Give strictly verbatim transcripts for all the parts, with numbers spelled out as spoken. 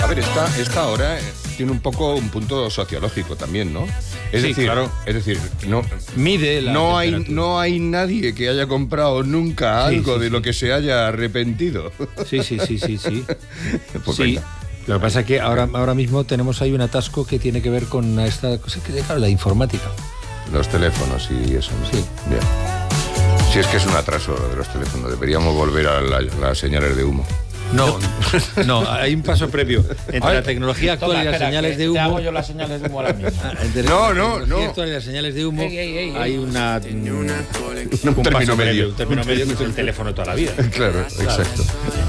A ver, esta, esta hora tiene un poco un punto sociológico también, ¿no? Es sí, decir, claro. Es decir, no, mide la no hay no hay nadie que haya comprado nunca algo sí, sí, de sí. lo que se haya arrepentido. Sí, sí, sí, sí, sí. Pues sí. venga. Lo que pasa es que ahora, ahora mismo tenemos ahí un atasco que tiene que ver con esta cosa que claro, la informática. Los teléfonos y eso, ¿no? Sí. Bien. Si es que es un atraso de los teléfonos, deberíamos volver a la, las señales de humo. No, no, hay un paso previo entre Ay, la tecnología actual Toma, y las espera, señales de humo. Te hago yo las señales de humo ahora mismo. Entre no, la no, no. actual y las señales de humo ey, ey, ey, hay una, un, un, un término medio. Previo, un término medio que es el teléfono toda la vida. Claro, exacto.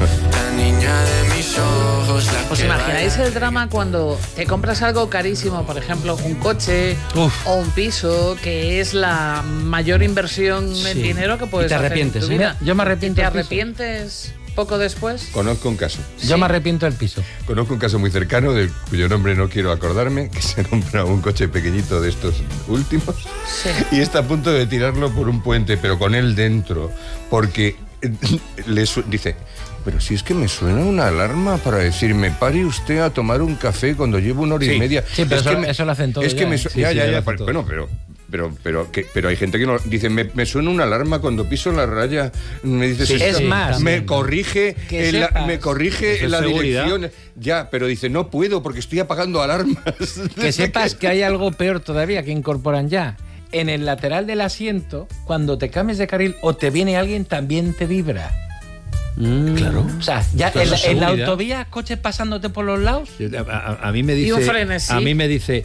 ¿Os imagináis el drama cuando te compras algo carísimo, por ejemplo, un coche Uf. o un piso, que es la mayor inversión sí. en dinero que puedes y te arrepientes, hacer en tu vida? ¿eh? Yo me arrepiento. ¿Te arrepientes poco después? Conozco un caso. Yo ¿Sí? me arrepiento del piso. Conozco un caso muy cercano, del cuyo nombre no quiero acordarme, que se compra un coche pequeñito de estos últimos sí. y está a punto de tirarlo por un puente, pero con él dentro, porque le su- dice... Pero si es que me suena una alarma para decirme, pare usted a tomar un café cuando llevo una hora sí, y media. Sí, pero es eso, que me, eso lo hacen todos. Es que ya, me su- su- ya, sí, ya, sí, ya. Pero, bueno, pero, pero, pero, que, pero hay gente que no dice, me, me suena una alarma cuando piso la raya. Me dice, sí, es más, me corrige, el, la, me corrige la seguridad. dirección. Ya, pero dice, no puedo porque estoy apagando alarmas. Que sepas que hay algo peor todavía que incorporan ya. En el lateral del asiento, cuando te cambies de carril o te viene alguien, también te vibra. Mm. Claro. O sea, ya en, en la autovía, coches pasándote por los lados. A, a, a mí me dice. Y un frenesí. A mí me dice.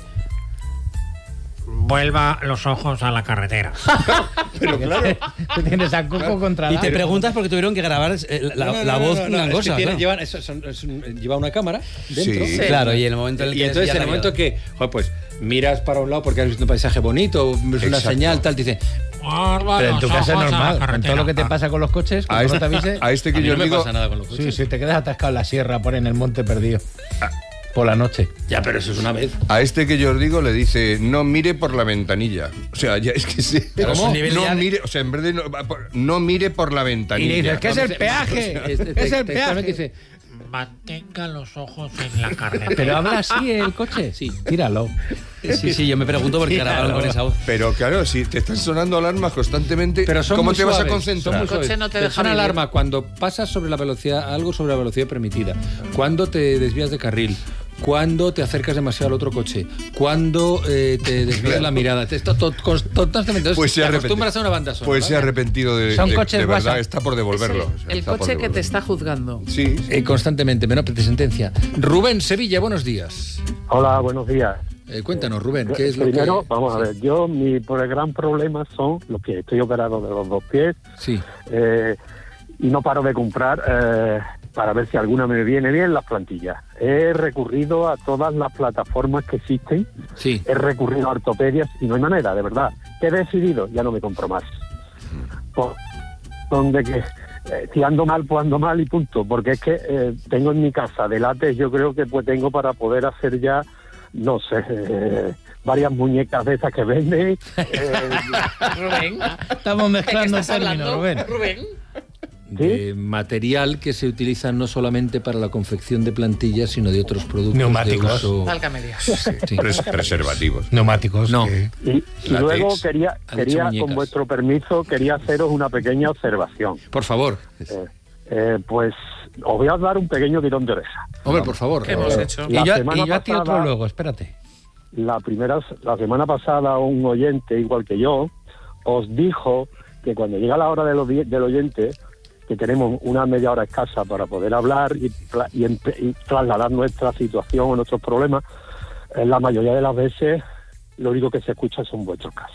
Vuelva los ojos a la carretera. Pero claro. Tú tienes a Coco claro. contra Y te preguntas por qué tuvieron que grabar la, la, no, no, la voz no, no, no, gangosa. es que tiene, claro. llevan, eso, son, es un, lleva una cámara dentro. Sí. Sí. Claro, y en el momento en el que. Y entonces, en el momento que, joder, pues miras para un lado porque has visto un paisaje bonito, ves una señal, tal, te dice. Pero en tu casa es normal, con todo lo que te pasa con los coches, a este, no te avise, a este que a mí yo no me digo, pasa nada con los coches. Sí, sí, te quedas atascado en la sierra, por en el monte perdido. Por la noche. Ya, pero eso es una vez. A este que yo os digo le dice, no mire por la ventanilla. O sea, ya es que sí. ¿Cómo? No mire, o sea, en vez de no, no mire por la ventanilla. Y le dices, ¿qué es el peaje? Es, es, es el te, peaje. Dice, Mantenga los ojos en la carretera. Pero habla así el coche. Sí. Tíralo. Sí, sí, yo me pregunto por qué grabaron con esa voz. Pero claro, si te están sonando alarmas constantemente, pero son ¿cómo muy te vas suaves, a concentrar? El coche no te Te deja suena vivir. alarma cuando pasas sobre la velocidad, algo sobre la velocidad permitida, cuando te desvías de carril, cuando te acercas demasiado al otro coche, cuando eh, te desvías la mirada. Te, to, to, constantemente. Pues se te ha acostumbras a una banda sonora. Pues se ha arrepentido de, Son de, coches de verdad, WhatsApp. está por devolverlo. Es el, o sea, el está por coche que te devolverlo. está juzgando. Sí, sí. Eh, constantemente, menopete sentencia. Rubén Sevilla, buenos días. Hola, buenos días. Eh, cuéntanos, Rubén, ¿qué es lo Primero, que...? vamos a ver, yo, mi por el gran problema son los pies. Estoy operado de los dos pies Sí. eh, y no paro de comprar eh, para ver si alguna me viene bien las plantillas. He recurrido a todas las plataformas que existen, Sí. he recurrido a ortopedias y no hay manera, de verdad. ¿Qué he decidido? Ya no me compro más. Por donde que... Eh, si ando mal, pues ando mal y punto. Porque es que eh, tengo en mi casa de látex, yo creo que pues tengo para poder hacer ya, no sé, eh, varias muñecas de esas que venden. Eh, Rubén. Estamos mezclando ¿De qué estás términos, hablando, Rubén. Rubén? De material que se utiliza no solamente para la confección de plantillas, sino de otros productos. Neumáticos. De uso... Válgame Dios. Sí. Pres- preservativos. Neumáticos. No. que- y y Látex. luego quería, Ha dicho quería muñecas. con vuestro permiso, quería haceros una pequeña observación. Por favor. Eh, eh, pues os voy a dar un pequeño tirón de oreja. Hombre, por favor. ¿Qué hemos Eh, hecho? La Y yo, semana y yo a ti otro pasada- luego, espérate. La primera, la semana pasada un oyente, igual que yo, os dijo que cuando llega la hora del, odi- del oyente, que tenemos una media hora escasa para poder hablar y, pla- y, empe- y trasladar nuestra situación o nuestros problemas, eh, la mayoría de las veces lo único que se escucha son vuestros casos.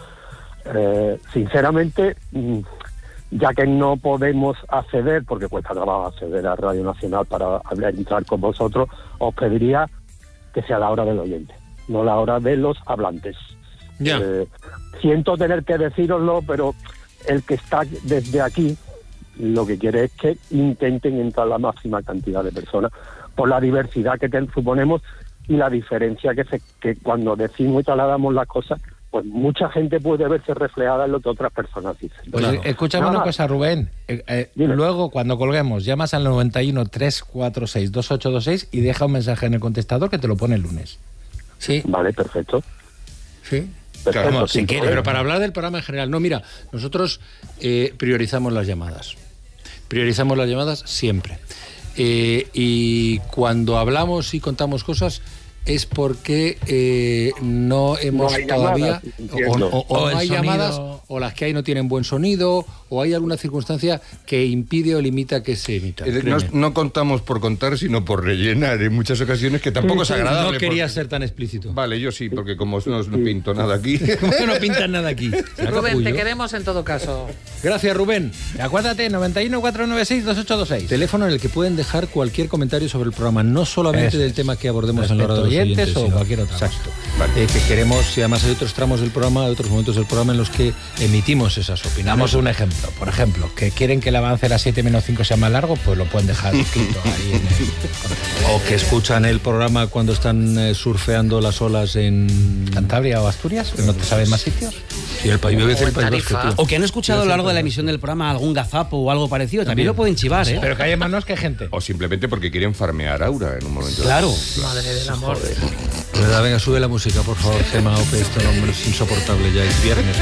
Eh, sinceramente, mm, ya que no podemos acceder, porque cuesta trabajo acceder a Radio Nacional para hablar, entrar con vosotros, os pediría que sea la hora del oyente, no la hora de los hablantes. Ya. Eh, siento tener que decíroslo, pero el que está desde aquí lo que quiere es que intenten entrar la máxima cantidad de personas por la diversidad que te suponemos y la diferencia que, se, que cuando decimos y trasladamos las cosas, pues mucha gente puede verse reflejada en lo que otras personas dicen. Pues Claro. escúchame Nada una más. cosa, Rubén. Eh, eh, Dime. luego, cuando colguemos, llamas al noventa y uno, tres cuatro seis, dos ocho dos seis y deja un mensaje en el contestador que te lo pone el lunes. Sí, Vale, perfecto. sí. Perfecto, Vamos, sin si quiere, problema. pero para hablar del programa en general. No, mira, nosotros eh, priorizamos las llamadas. Priorizamos las llamadas siempre. Eh, y cuando hablamos y contamos cosas es porque eh, no hemos hay todavía llamadas, o, entiendo. o- o O no el hay sonido. llamadas o las que hay no tienen buen sonido o hay alguna circunstancia que impide o limita que se emita. Eh, No, no contamos por contar, sino por rellenar en muchas ocasiones, que tampoco es agradable. No quería porque- ser tan explícito. Vale, yo sí, porque como no, no pinto nada aquí. No pintan nada aquí. Rubén, te Capullo. queremos en todo caso. Gracias, Rubén. Acuérdate, noventa y uno, cuatrocientos noventa y seis, dos ocho dos seis. Teléfono en el que pueden dejar cualquier comentario sobre el programa, no solamente Eso del es. tema que abordemos en la hora de los Respecto oyentes oyentes, o sino- cualquier otra cosa. Exacto. Eh, que queremos, y además hay otros tramos del programa, hay otros momentos del programa en los que emitimos esas opiniones. Damos un ejemplo. Por ejemplo, que quieren que el avance a las siete menos cinco sea más largo, pues lo pueden dejar escrito ahí en el O que escuchan el programa cuando están eh, surfeando las olas en Cantabria o Asturias, que no te saben más sitios. Sí, el país, O en Tarifa. O que han escuchado a lo largo de la emisión del programa algún gazapo o algo parecido, también, lo pueden chivar, ¿eh? Pero que haya manos que gente. O simplemente porque quieren farmear Aura en un momento. Claro. Madre del amor. De verdad, venga, sube la música, por favor, Gemma Ope, esto no, es insoportable, ya es viernes.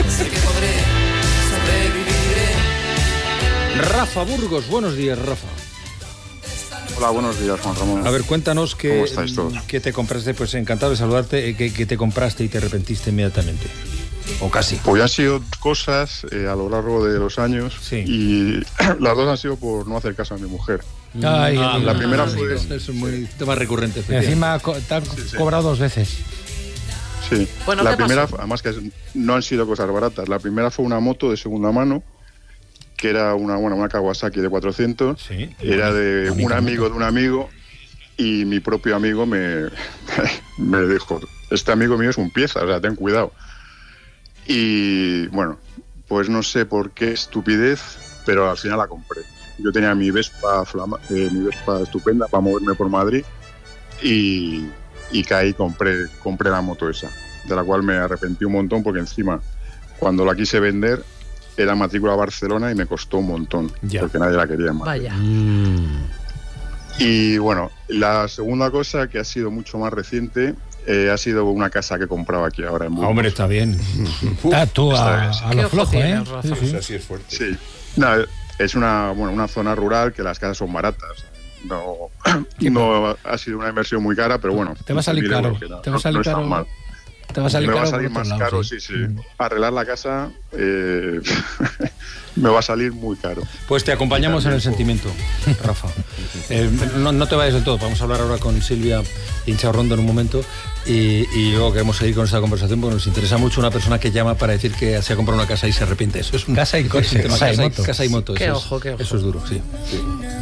Rafa Burgos, buenos días, Rafa. Hola, buenos días, Juan Ramón. A ver, cuéntanos que, ¿Cómo estáis todos? que te compraste, pues encantado de saludarte, eh, que, que te compraste y te arrepentiste inmediatamente. O casi. Pues han sido cosas eh, a lo largo de los años Sí. y las dos han sido por no hacer caso a mi mujer. Ay, Ah, la primera ah, fue- Esto es un muy tema recurrente. Y efectivamente. encima co- te han sí. cobrado dos veces. Sí. Bueno, la ¿qué primera, pasó? además que no han sido cosas baratas. La primera fue una moto de segunda mano, que era una, bueno, una Kawasaki de cuatrocientos. Sí. Era de Bonita un amigo moto. de un amigo y mi propio amigo me, me dijo, este amigo mío es un pieza, o sea, ten cuidado. Y bueno, pues no sé por qué estupidez, pero al final la compré. Yo tenía mi Vespa, flama, eh, mi Vespa estupenda para moverme por Madrid y, y caí y compré, compré la moto esa, de la cual me arrepentí un montón porque encima cuando la quise vender era matrícula Barcelona y me costó un montón, Ya. porque nadie la quería en Madrid. Vaya. Y bueno, la segunda cosa que ha sido mucho más reciente eh, ha sido una casa que he comprado aquí ahora en Ah, Burgos. hombre, está bien. Ah, tú Esta a, vez. a ¿Qué lo ojo flojo, ¿eh? tienes, Rafa? Sí, sí. Así es fuerte. Sí. No, es una, bueno, una zona rural que las casas son baratas. No, no ha sido una inversión muy cara, pero bueno. Te va a salir mil caro. euros, que no- Te va a salir no está caro. mal. Te va a salir Me va a caro salir por otro más lado, caro, sí. sí, sí. Arreglar la casa eh, me va a salir muy caro. Pues te acompañamos en el sentimiento, Rafa. Eh, no, no te vayas del todo, vamos a hablar ahora con Silvia Incharrondo en un momento y, y luego queremos seguir con esta conversación porque nos interesa mucho una persona que llama para decir que se ha comprado una casa y se arrepiente. Eso es un, Casa y coche, es un tema, casa y casa, moto. casa y moto. Qué eso ojo, es, qué ojo. Eso es duro, sí.